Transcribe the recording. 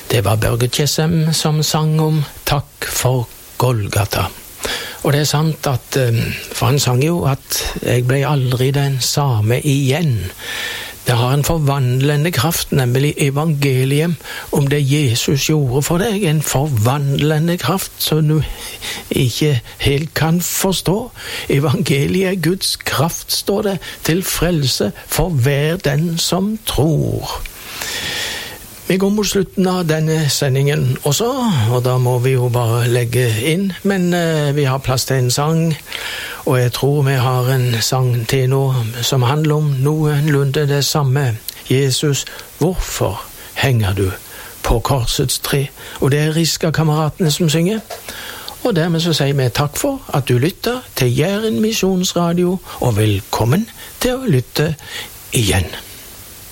Det var Børge Tjessem som sang om Takk for Golgata. Og det er sant at, for han sang jo at jeg ble aldri den samme igjen. Det har en forvandlende kraft, nemlig evangeliet, om det Jesus gjorde for deg, en forvandlende kraft som du ikke helt kan forstå. Evangeliet er Guds kraft, står det, til frelse for hver den som tror. Vi går mot slutten av denne sendingen også, og da må vi jo bare legge inn, men vi har plass til en sang, og jeg tror vi har en sang til nå som handler om noenlunde det samme. Jesus, hvorfor henger du på korsets tre? Og det er Riska-kameratene som synger. Og dermed så sier vi takk for at du lytter til Jæren Misjonsradio, og velkommen til å lytte igjen.